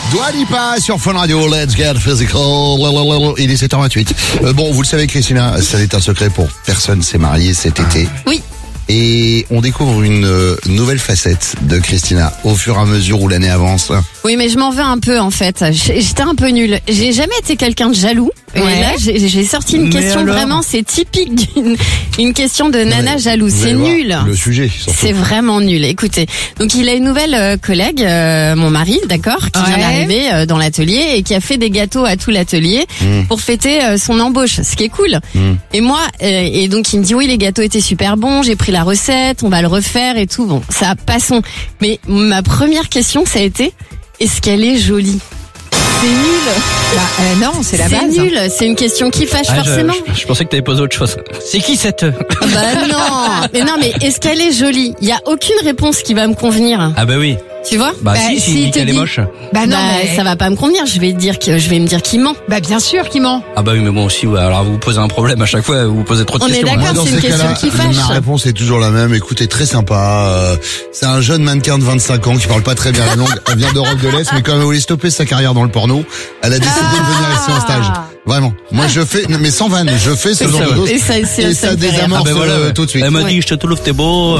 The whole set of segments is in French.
Dua Lipa sur Fun Radio, let's get physical. Il est 7h28. Bon, vous le savez, Christina, ça n'est un secret pour personne s'est marié cet été. Oui. Et on découvre une nouvelle facette de Christina au fur et à mesure où l'année avance. Oui, mais je m'en veux un peu en fait. J'étais un peu nulle. J'ai jamais été quelqu'un de jaloux. Et là, j'ai sorti une question vraiment, c'est typique d'une question de nana jalouse. C'est nul. Le sujet, surtout. C'est vraiment nul. Écoutez, donc il a une nouvelle collègue, mon mari, d'accord, qui vient d'arriver dans l'atelier et qui a fait des gâteaux à tout l'atelier pour fêter son embauche, ce qui est cool. Et moi, et donc il me dit oui, les gâteaux étaient super bons, j'ai pris la recette, on va le refaire et tout. Bon, ça passons. Mais ma première question, ça a été, est-ce qu'elle est jolie? C'est nul. Non, c'est la base. C'est nul, c'est une question qui fâche forcément. Je pensais que t'avais posé autre chose. C'est qui cette... mais est-ce qu'elle est jolie? Il y a aucune réponse qui va me convenir. Ah bah oui. Tu vois? Si qu'elle est moche. Ça va pas me convenir. Je vais me dire qu'il ment. Bah bien sûr qu'il ment. Ah bah oui, mais bon aussi. Ouais, alors vous posez un problème à chaque fois. Vous posez trop de questions. On est d'accord, c'est une question qui fâche. Ma réponse est toujours la même. Écoutez, très sympa. C'est un jeune mannequin de 25 ans qui parle pas très bien la langue. Elle vient d'Europe de l'Est, mais quand elle voulait stopper sa carrière dans le porno, elle a décidé de venir ici en stage. Vraiment. Moi, je fais, mais sans vanne, je fais ce genre de choses. Et ça désamorce tout de suite. Elle m'a dit, je te trouve, t'es beau.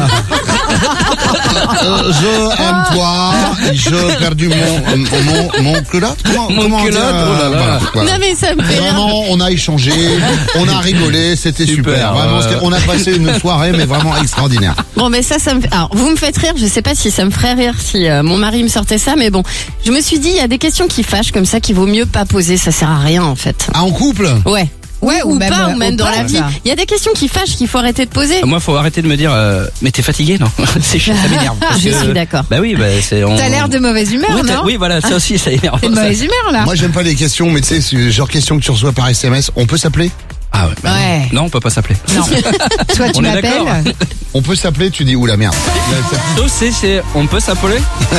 Je aime toi. Je perdu mon culotte. Comment culotte. voilà. Non mais ça me fait vraiment, on a échangé, on a rigolé, c'était super. Vraiment, on a passé une soirée, mais vraiment extraordinaire. Bon, mais ça me fait... Alors, vous me faites rire, je sais pas si ça me ferait rire si mon mari me sortait ça, mais bon, je me suis dit, il y a des questions qui fâchent comme ça qu'il vaut mieux pas poser, ça sert à rien en fait. Ah, en couple? Ouais. Ou même, pas, ou même dans la vie. Il y a des questions qui fâchent qu'il faut arrêter de poser. Moi, faut arrêter de me dire, mais t'es fatigué, non? C'est chiant, ça m'énerve. Je suis d'accord. Bah oui, c'est... T'as l'air de mauvaise humeur, non? Oui, voilà, ça aussi, ça énerve. T'es de mauvaise humeur, là. Moi, j'aime pas les questions, mais tu sais, c'est genre questions que tu reçois par SMS. On peut s'appeler? Ah ouais. Ouais. Non, on peut pas s'appeler. Non. Toi, tu m'appelles. On peut s'appeler, tu dis, oula, merde. C'est, on peut s'appeler?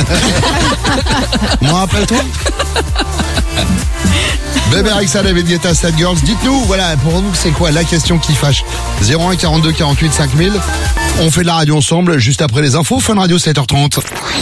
Moi, appelle-toi. Bébé Rexa, David Guetta, Sad Girls. Dites-nous, voilà, pour vous, c'est quoi la question qui fâche? 01 42 48 5000. On fait de la radio ensemble, juste après les infos. Fun Radio, 7h30.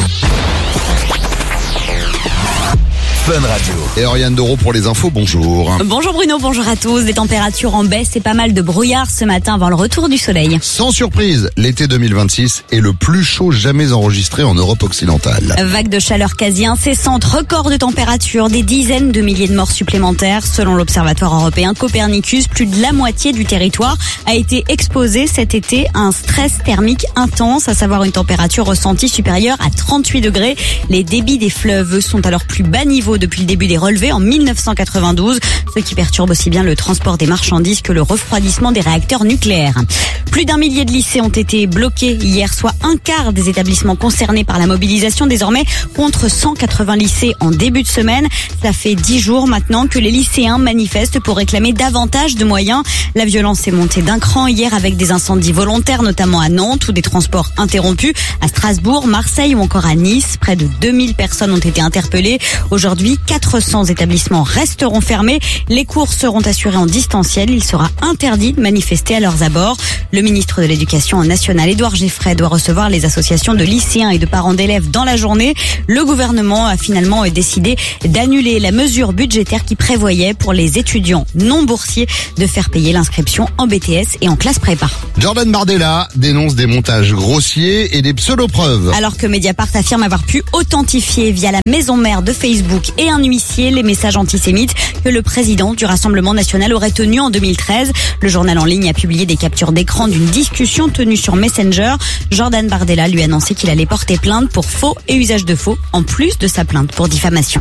Fun Radio. Et Oriane Doro pour les infos, bonjour. Bonjour Bruno, bonjour à tous. Des températures en baisse et pas mal de brouillard ce matin avant le retour du soleil. Sans surprise, l'été 2026 est le plus chaud jamais enregistré en Europe occidentale. Vague de chaleur quasi incessante, record de température, des dizaines de milliers de morts supplémentaires. Selon l'Observatoire européen Copernicus, plus de la moitié du territoire a été exposé cet été à un stress thermique intense, à savoir une température ressentie supérieure à 38 degrés. Les débits des fleuves sont à leur plus bas niveau depuis le début des relevés en 1992, ce qui perturbe aussi bien le transport des marchandises que le refroidissement des réacteurs nucléaires. Plus d'1 millier de lycées ont été bloqués hier, soit un quart des établissements concernés par la mobilisation désormais contre 180 lycées en début de semaine. Ça fait 10 jours maintenant que les lycéens manifestent pour réclamer davantage de moyens. La violence est montée d'un cran hier avec des incendies volontaires, notamment à Nantes, ou des transports interrompus à Strasbourg, Marseille ou encore à Nice. Près de 2000 personnes ont été interpellées. Aujourd'hui, 400 établissements resteront fermés. Les cours seront assurés en distanciel. Il sera interdit de manifester à leurs abords. Le ministre de l'Éducation nationale, Édouard Geoffrey, doit recevoir les associations de lycéens et de parents d'élèves dans la journée. Le gouvernement a finalement décidé d'annuler la mesure budgétaire qui prévoyait pour les étudiants non boursiers de faire payer l'inscription en BTS et en classe prépa. Jordan Bardella dénonce des montages grossiers et des pseudo-preuves. Alors que Mediapart affirme avoir pu authentifier via la maison mère de Facebook et un huissier les messages antisémites que le président du Rassemblement national aurait tenus en 2013. Le journal en ligne a publié des captures d'écran d'une discussion tenue sur Messenger. Jordan Bardella lui a annoncé qu'il allait porter plainte pour faux et usage de faux, en plus de sa plainte pour diffamation.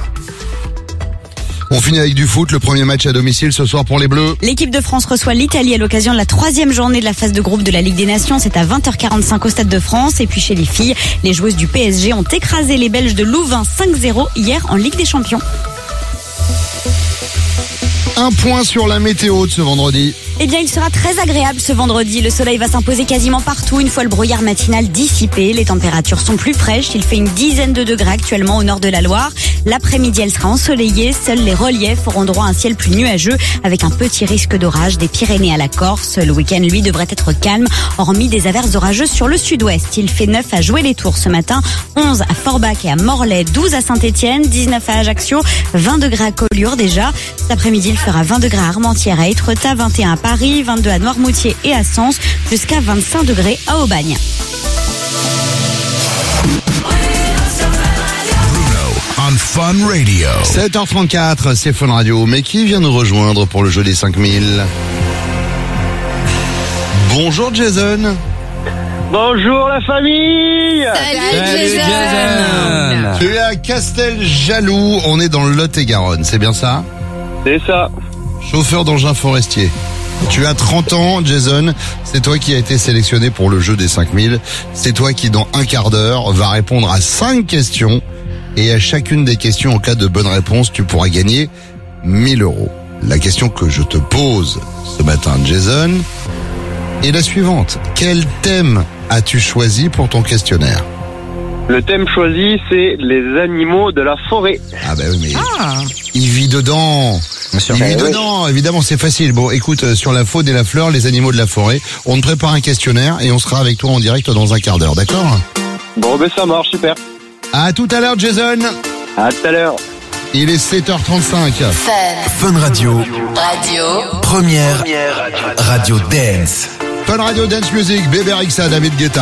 On finit avec du foot, le premier match à domicile ce soir pour les Bleus. L'équipe de France reçoit l'Italie à l'occasion de la 3e journée de la phase de groupe de la Ligue des Nations. C'est à 20h45 au Stade de France. Et puis chez les filles, les joueuses du PSG ont écrasé les Belges de Louvain 5-0 hier en Ligue des Champions. Un point sur la météo de ce vendredi. Eh bien, il sera très agréable ce vendredi. Le soleil va s'imposer quasiment partout une fois le brouillard matinal dissipé. Les températures sont plus fraîches. Il fait une dizaine de degrés actuellement au nord de la Loire. L'après-midi, elle sera ensoleillée. Seuls les reliefs auront droit à un ciel plus nuageux avec un petit risque d'orage des Pyrénées à la Corse. Le week-end, lui, devrait être calme, hormis des averses orageuses sur le sud-ouest. Il fait 9 à Jouer-les-Tours ce matin, 11 à Forbach et à Morlaix, 12 à Saint-Étienne, 19 à Ajaccio, 20 degrés à Collioure déjà. Cet après-midi, il fera 20 degrés à Armentières, à Étretat, 21 à Paris, 22 à Noirmoutier et à Sens, jusqu'à 25 degrés à Aubagne. On Fun Radio. 7h34, c'est Fun Radio. Mais qui vient nous rejoindre pour le jeu des 5000 ? Bonjour Jason. Bonjour la famille. Salut Jason. Tu es à Casteljaloux, on est dans le Lot-et-Garonne, c'est bien ça ? C'est ça. Chauffeur d'engin forestier. Tu as 30 ans, Jason. C'est toi qui as été sélectionné pour le jeu des 5000. C'est toi qui, dans un quart d'heure, va répondre à 5 questions. Et à chacune des questions, en cas de bonne réponse, tu pourras gagner 1000 €. La question que je te pose ce matin, Jason, est la suivante. Quel thème as-tu choisi pour ton questionnaire ? Le thème choisi, c'est les animaux de la forêt. Ah bah oui, mais il vit dedans. Il vit dedans, évidemment, c'est facile. Bon, écoute, sur la faune et la fleur, les animaux de la forêt, on te prépare un questionnaire et on sera avec toi en direct dans un quart d'heure, d'accord ? Bon, ben ça marche, super. À tout à l'heure, Jason. À tout à l'heure. Il est 7h35. Fun Radio. Première radio dance. Fun Radio Dance Music, Bébé Rixa, David Guetta.